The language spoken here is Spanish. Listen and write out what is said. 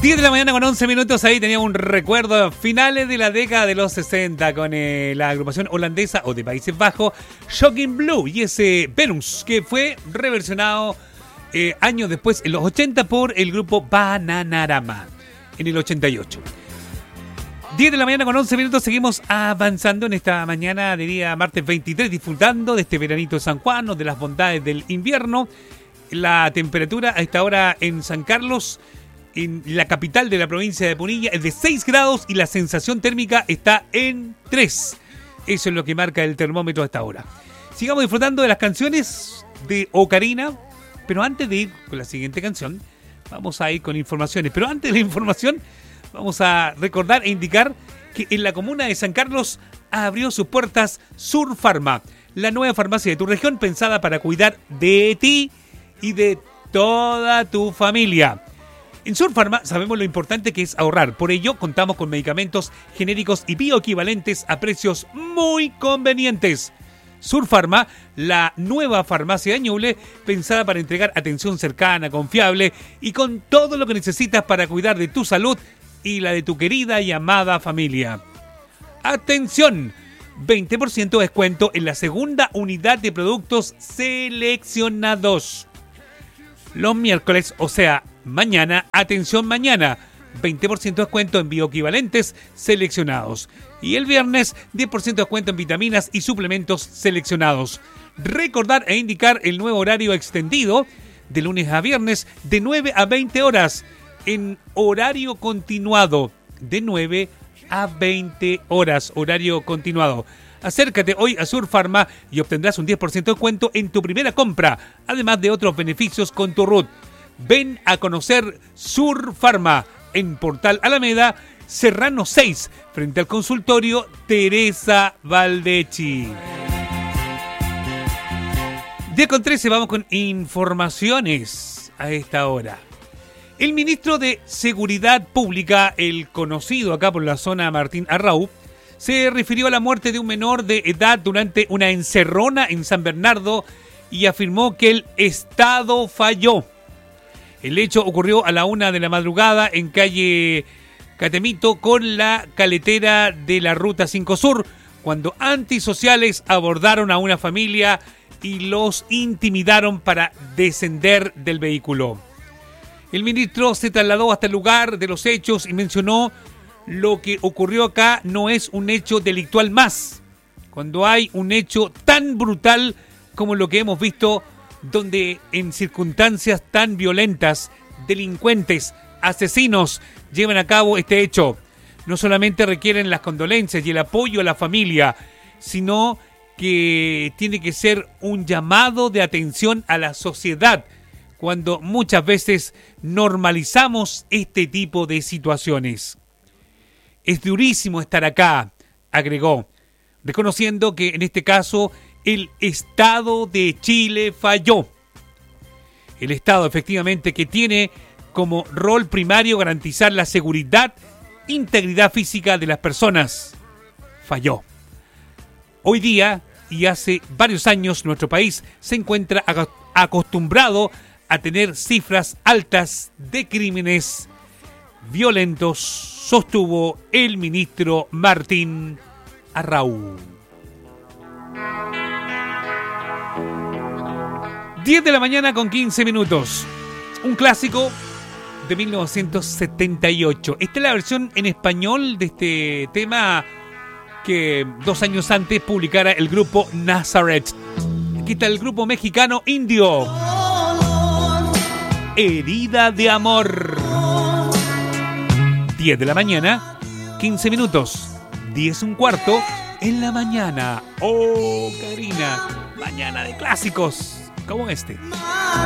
10 de la mañana con 11 minutos, ahí teníamos un recuerdo finales de la década de los 60 con la agrupación holandesa o de Países Bajos, Shocking Blue, y ese Venus que fue reversionado años después, en los 80, por el grupo Bananarama, en el 88. 10 de la mañana con 11 minutos, seguimos avanzando en esta mañana de día martes 23, disfrutando de este veranito de San Juan, o de las bondades del invierno. La temperatura a esta hora en San Carlos, en la capital de la provincia de Punilla, es de 6 grados y la sensación térmica está en 3. Eso es lo que marca el termómetro a esta hora. Sigamos disfrutando de las canciones de Ocarina, pero antes de ir con la siguiente canción, vamos a ir con informaciones. Pero antes de la información, vamos a recordar e indicar que en la comuna de San Carlos abrió sus puertas Sur Pharma, la nueva farmacia de tu región pensada para cuidar de ti y de toda tu familia. En Sur Pharma sabemos lo importante que es ahorrar. Por ello, contamos con medicamentos genéricos y bioequivalentes a precios muy convenientes. Sur Pharma, la nueva farmacia de Ñuble, pensada para entregar atención cercana, confiable y con todo lo que necesitas para cuidar de tu salud y la de tu querida y amada familia. ¡Atención! 20% de descuento en la segunda unidad de productos seleccionados. Los miércoles, o sea, mañana, atención mañana, 20% de descuento en bioequivalentes seleccionados. Y el viernes, 10% de descuento en vitaminas y suplementos seleccionados. Recordar e indicar el nuevo horario extendido de lunes a viernes de 9 a 20 horas en horario continuado. De 9 a 20 horas, horario continuado. Acércate hoy a Sur Pharma y obtendrás un 10% de descuento en tu primera compra, además de otros beneficios con tu RUT. Ven a conocer Sur Pharma en Portal Alameda, Serrano 6, frente al consultorio Teresa Valdechi. 10:13, vamos con informaciones a esta hora. El ministro de Seguridad Pública, el conocido acá por la zona Martín Arrau, se refirió a la muerte de un menor de edad durante una encerrona en San Bernardo y afirmó que el Estado falló. El hecho ocurrió a la 1 de la madrugada en calle Catemito con la caletera de la Ruta 5 Sur, cuando antisociales abordaron a una familia y los intimidaron para descender del vehículo. El ministro se trasladó hasta el lugar de los hechos y mencionó: lo que ocurrió acá no es un hecho delictual más. Cuando hay un hecho tan brutal como lo que hemos visto, donde en circunstancias tan violentas, delincuentes, asesinos llevan a cabo este hecho, no solamente requieren las condolencias y el apoyo a la familia, sino que tiene que ser un llamado de atención a la sociedad, cuando muchas veces normalizamos este tipo de situaciones. Es durísimo estar acá, agregó, reconociendo que en este caso el Estado de Chile falló. El Estado, efectivamente, que tiene como rol primario garantizar la seguridad, integridad física de las personas, falló. Hoy día, y hace varios años, nuestro país se encuentra acostumbrado a tener cifras altas de crímenes violentos, sostuvo el ministro Martín Arrau. 10 de la mañana con 15 minutos. Un clásico de 1978. Esta es la versión en español de este tema que 2 años antes publicara el grupo Nazareth. Aquí está el grupo mexicano Indio. Herida de amor. 10 de la mañana, 15 minutos. 10:15 en la mañana. Oh, Karina, mañana de clásicos como este.